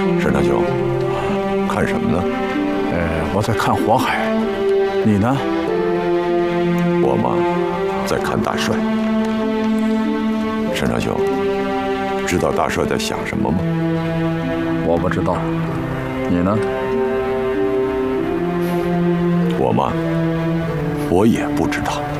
沈大兄，看什么呢？ 我在看火海。你呢？ 我嘛，在看大帅。沈大兄，知道大帅在想什么吗？ 我不知道。你呢？ 我嘛，我也不知道。